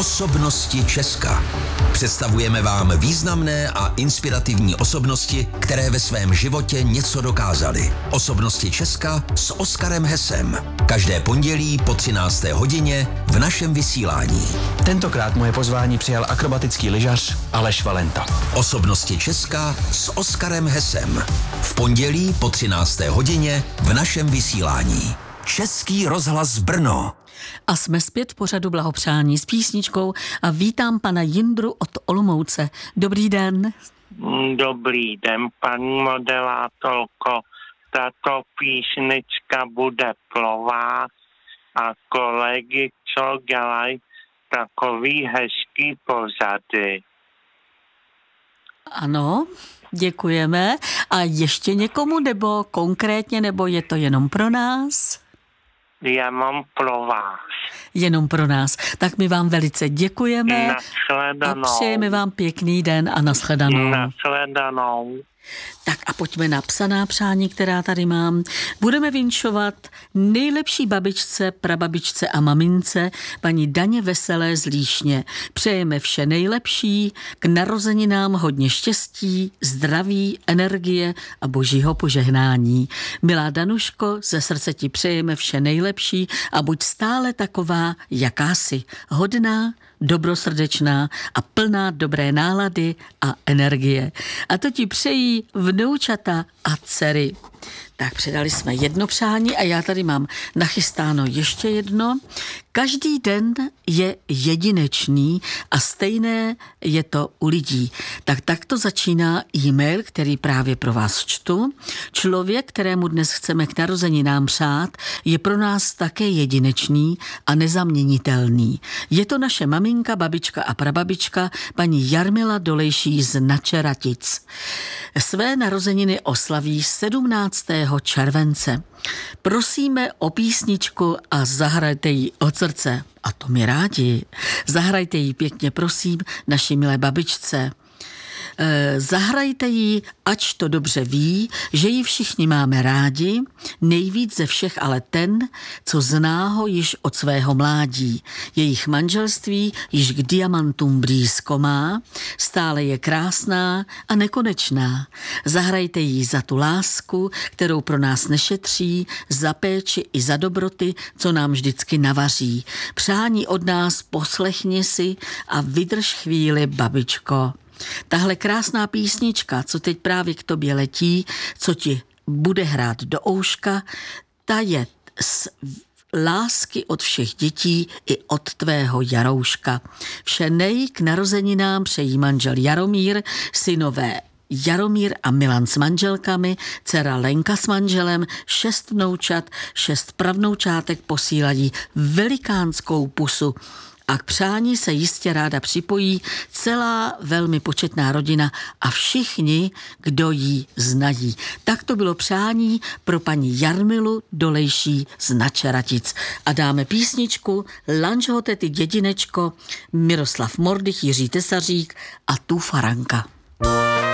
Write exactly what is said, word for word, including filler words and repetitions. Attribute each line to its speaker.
Speaker 1: Osobnosti Česka. Představujeme vám významné a inspirativní osobnosti, které ve svém životě něco dokázaly. Osobnosti Česka s Oskarem Hesem. Každé pondělí po třinácté hodině v našem vysílání.
Speaker 2: Tentokrát moje pozvání přijal akrobatický lyžař Aleš Valenta.
Speaker 1: Osobnosti Česka s Oskarem Hesem. V pondělí po třinácté hodině v našem vysílání. Český rozhlas Brno.
Speaker 3: A jsme zpět v pořadu Blahopřání s písničkou a vítám pana Jindru od Olomouce. Dobrý den.
Speaker 4: Dobrý den, paní moderátorko. Tato písnička bude pro vás a kolegy, co dělají takový hezký pořady.
Speaker 3: Ano, děkujeme. A ještě někomu, nebo konkrétně, nebo je to jenom pro nás?
Speaker 4: Já mám pro vás.
Speaker 3: Jenom pro nás. Tak my vám velice děkujeme.
Speaker 4: Nashledanou.
Speaker 3: A přejeme vám pěkný den a nashledanou.
Speaker 4: Nashledanou.
Speaker 3: Tak a pojďme na psaná přání, která tady mám. Budeme vinšovat nejlepší babičce, prababičce a mamince, paní Daně Veselé z Líšně. Přejeme vše nejlepší, k narozeninám hodně štěstí, zdraví, energie a božího požehnání. Milá Danuško, ze srdce ti přejeme vše nejlepší a buď stále taková, jaká jsi. Hodná, dobrosrdečná a plná dobré nálady a energie. A to ti přejí vnoučata a dcery. Tak předali jsme jedno přání a já tady mám nachystáno ještě jedno. Každý den je jedinečný a stejné je to u lidí. Tak takto začíná e-mail, který právě pro vás čtu. Člověk, kterému dnes chceme k narozeninám přát, je pro nás také jedinečný a nezaměnitelný. Je to naše maminka, babička a prababička, paní Jarmila Dolejší z Načeratic. Své narozeniny oslaví sedmnáctého července. Prosíme o písničku a zahrajte ji od srdce. A to mi rádi. Zahrajte ji pěkně, prosím, naší milé babičce. E, zahrajte ji, ač to dobře ví, že ji všichni máme rádi, nejvíc ze všech ale ten, co zná ho již od svého mládí. Jejich manželství již k diamantům blízko má, stále je krásná a nekonečná. Zahrajte ji za tu lásku, kterou pro nás nešetří, za péči i za dobroty, co nám vždycky navaří. Přání od nás poslechni si a vydrž chvíli, babičko. Tahle krásná písnička, co teď právě k tobě letí, co ti bude hrát do ouška, ta je z lásky od všech dětí i od tvého Jarouška. Vše nej k narozeninám přejí manžel Jaromír, synové Jaromír a Milan s manželkami, dcera Lenka s manželem, šest vnoučat, šest pravnoučátek posílají velikánskou pusu. A k přání se jistě ráda připojí celá velmi početná rodina a všichni, kdo ji znají. Tak to bylo přání pro paní Jarmilu Dolejší z Načeratic. A dáme písničku Lanžho tety dědinečko, Miroslav Mordych, Jiří Tesařík a tu Faranka.